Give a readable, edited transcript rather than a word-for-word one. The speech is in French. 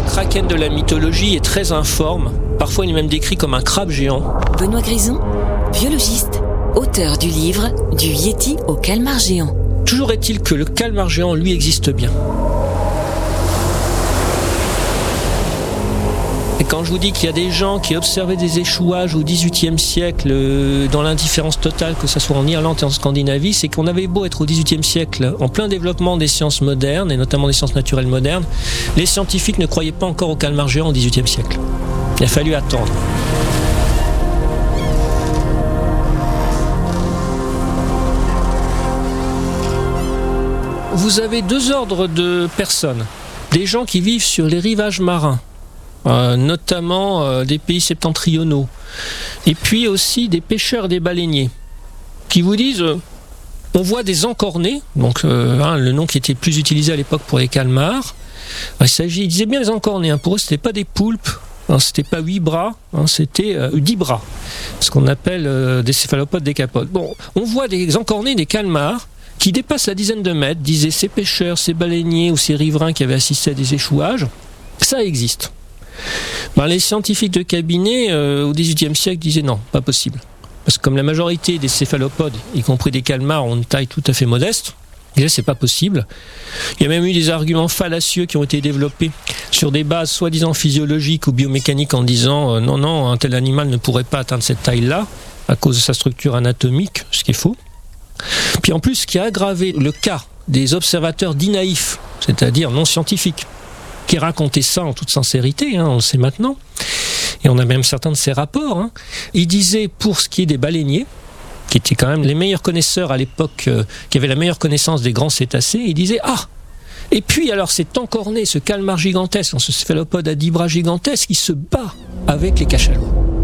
kraken de la mythologie est très informe. Parfois, il est même décrit comme un crabe géant. Benoît Grison, biologiste, auteur du livre « Du Yéti au calmar géant ». Toujours est-il que le calmar géant, lui, existe bien. Et quand je vous dis qu'il y a des gens qui observaient des échouages au XVIIIe siècle dans l'indifférence totale, que ce soit en Irlande et en Scandinavie, c'est qu'on avait beau être au XVIIIe siècle en plein développement des sciences modernes, et notamment des sciences naturelles modernes, les scientifiques ne croyaient pas encore au calmar géant au XVIIIe siècle. Il a fallu attendre. Vous avez deux ordres de personnes. Des gens qui vivent sur les rivages marins, notamment des pays septentrionaux, et puis aussi des pêcheurs, des baleiniers, qui vous disent on voit des encornés, donc le nom qui était plus utilisé à l'époque pour les calmars. Ils disaient bien les encornés, pour eux c'était pas des poulpes, c'était pas 8 bras, c'était 10 bras, ce qu'on appelle des céphalopodes décapodes. Bon, on voit des encornés, des calmars, qui dépassent la dizaine de mètres, disaient ces pêcheurs, ces baleiniers ou ces riverains qui avaient assisté à des échouages, ça existe. Les scientifiques de cabinet au XVIIIe siècle disaient non, pas possible. Parce que comme la majorité des céphalopodes, y compris des calmars, ont une taille tout à fait modeste, déjà c'est pas possible. Il y a même eu des arguments fallacieux qui ont été développés sur des bases soi-disant physiologiques ou biomécaniques en disant non, un tel animal ne pourrait pas atteindre cette taille-là à cause de sa structure anatomique, ce qui est faux. Puis en plus, ce qui a aggravé le cas des observateurs dits naïfs, c'est-à-dire non scientifiques, qui racontait ça en toute sincérité, on le sait maintenant, et on a même certains de ces rapports. Il disait, pour ce qui est des baleiniers, qui étaient quand même les meilleurs connaisseurs à l'époque, qui avaient la meilleure connaissance des grands cétacés, il disait et puis alors cet encorné, ce calmar gigantesque, ce céphalopode à 10 bras gigantesque, qui se bat avec les cachalots.